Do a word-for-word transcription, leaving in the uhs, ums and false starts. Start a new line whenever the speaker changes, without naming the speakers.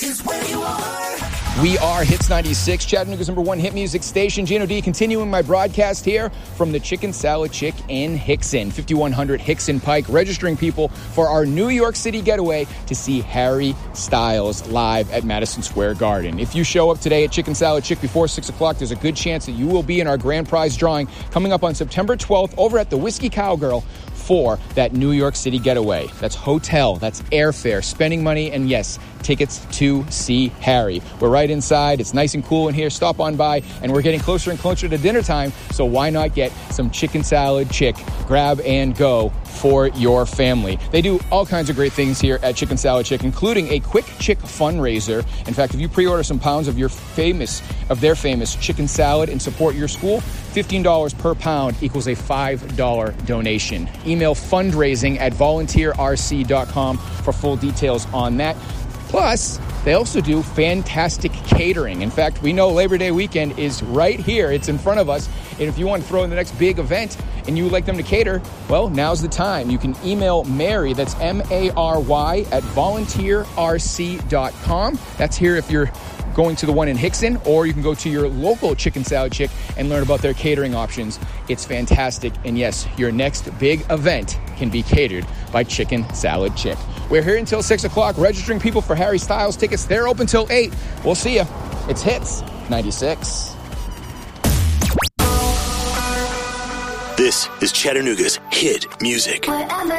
is where you are.
We are Hits ninety-six, Chattanooga's number one hit music station. Gino D continuing my broadcast here from the Chicken Salad Chick in Hickson, fifty-one hundred Hickson Pike, registering people for our New York City getaway to see Harry Styles live at Madison Square Garden. If you show up today at Chicken Salad Chick before six o'clock, there's a good chance that you will be in our grand prize drawing coming up on September twelfth over at the Whiskey Cowgirl for that New York City getaway. That's hotel, that's airfare, spending money, and yes, tickets to see Harry. We're right inside. It's nice and cool in here. Stop on by, and we're getting closer and closer to dinner time, so why not get some Chicken Salad Chick, grab and go for your family. They do all kinds of great things here at Chicken Salad Chick, including a Quick Chick fundraiser. In fact, if you pre-order some pounds of your famous, of their famous chicken salad and support your school, fifteen dollars per pound equals a five dollars donation. Email fundraising at volunteer r c dot com for full details on that. Plus, they also do fantastic catering. In fact, we know Labor Day weekend is right here. It's in front of us. And if you want to throw in the next big event and you would like them to cater, well, now's the time. You can email Mary, that's M A R Y, at volunteer r c dot com. That's here if you're going to the one in Hickson, or you can go to your local Chicken Salad Chick and learn about their catering options. It's fantastic. And yes, your next big event can be catered by Chicken Salad Chick. We're here until six o'clock, registering people for Harry Styles tickets. They're open till eight. We'll see you. It's Hits ninety-six.
This is Chattanooga's hit music.
Wherever